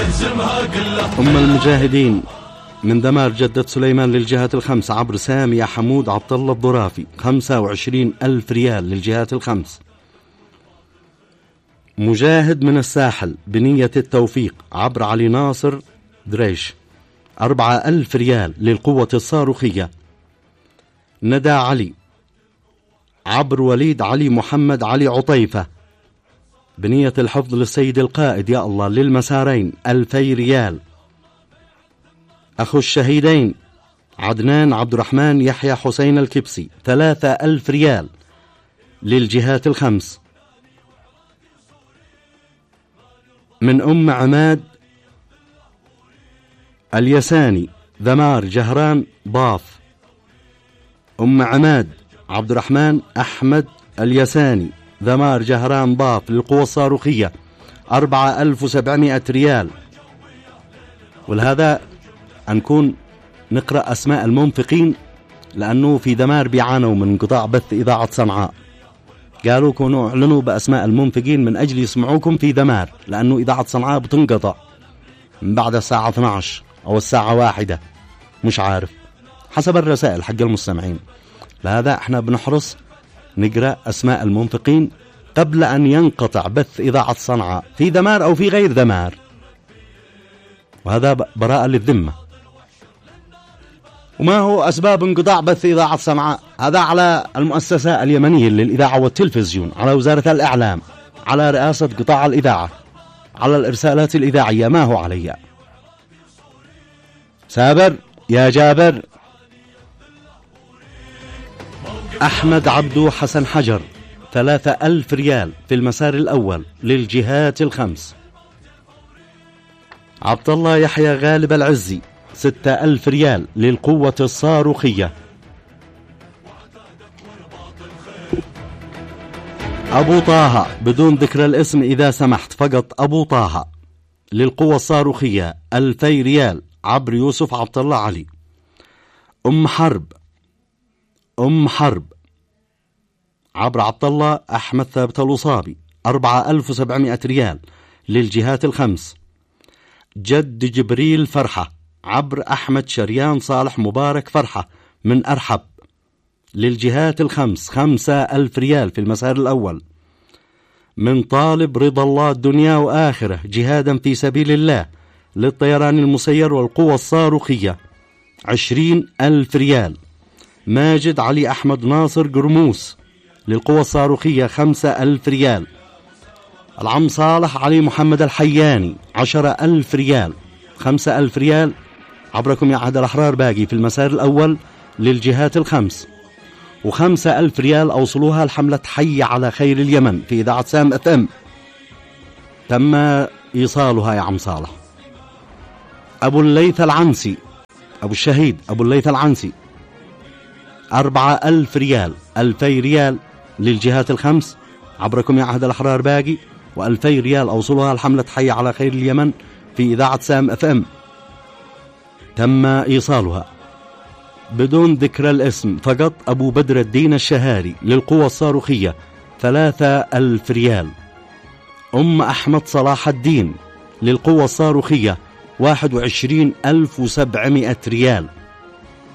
أم المجاهدين من دمار جدة سليمان للجهات الخمس عبر سامي حمود عبد الله الضرافي 25,000 ريال للجهات الخمس. مجاهد من الساحل بنية التوفيق عبر علي ناصر دريش 4,000 ريال للقوة الصاروخية. ندى علي عبر وليد علي محمد علي عطيفة بنية الحفظ للسيد القائد يا الله للمسارين 2,000 ريال. أخو الشهيدين عدنان عبد الرحمن يحيى حسين الكبسي 3,000 ريال للجهات الخمس. من أم عماد اليساني ذمار جهران ضاف. أم عماد عبد الرحمن أحمد اليساني ذمار جهران ضاف للقوة الصاروخية 4,700 ريال. ولهذا نكون نقرأ أسماء المنفقين لأنه في دمار بيعانوا من انقطاع بث إذاعة صنعاء. قالوا كونوا اعلنوا بأسماء المنفقين من أجل يسمعوكم في دمار، لأنه إذاعة صنعاء بتنقطع من بعد الساعة 12 أو الساعة 1، مش عارف حسب الرسائل حق المستمعين. لهذا احنا بنحرص نقرأ أسماء المنفقين قبل أن ينقطع بث إذاعة صنعاء في دمار أو في غير دمار، وهذا براءة للذمة. وما هو أسباب انقطاع بث إذاعة صنعاء؟ هذا على المؤسسة اليمنية للإذاعة والتلفزيون، على وزارة الإعلام، على رئاسة قطاع الإذاعة، على الإرسالات الإذاعية، ما هو علي. سابر يا جابر. أحمد عبدو حسن حجر 3,000 ريال في المسار الأول للجهات الخمس. عبد الله يحيى غالب العزي 6,000 ريال للقوة الصاروخية. أبو طه بدون ذكر الاسم إذا سمحت، فقط أبو طه للقوة الصاروخية 2,000 ريال عبر يوسف عبد الله علي. أم حرب عبر عبد الله أحمد ثابت الوصابي 4,700 ريال للجهات الخمس. جد جبريل فرحة عبر أحمد شريان صالح مبارك فرحة من أرحب للجهات الخمس 5,000 ريال في المسار الأول. من طالب رضا الله الدنيا وآخرة جهادا في سبيل الله للطيران المسير والقوة الصاروخية 20,000 ريال. ماجد علي أحمد ناصر قرموس للقوة الصاروخية 5,000 ريال. العم صالح علي محمد الحياني 10,000 ريال. 5,000 ريال عبركم يا عهد الأحرار باقي في المسار الأول للجهات الخمس. و5,000 ريال أوصلوها لحملة حي على خير اليمن في إذاعة سام FM، تم إيصالها يا عم صالح. أبو الليث العنسي، أبو الشهيد أبو الليث العنسي 4,000 ريال. 2,000 ريال للجهات الخمس عبركم يا عهد الأحرار باقي، و2,000 ريال أوصلها لحملة حي على خير اليمن في إذاعة سام FM، تم إيصالها. بدون ذكر الاسم فقط أبو بدر الدين الشهاري للقوة الصاروخية 3,000 ريال. أم أحمد صلاح الدين للقوة الصاروخية 21,700 ريال.